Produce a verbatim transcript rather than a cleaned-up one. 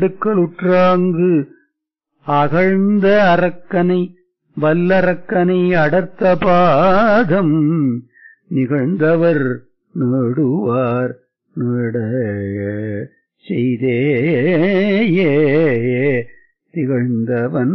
அடுக்களுற்றாங்கு அகழ்ந்த அரக்கனை வல்லரக்கனை அடர்த்த பாதம் நிகழ்ந்தவர் நடுவார் நட செய்தே திகழ்ந்தவன்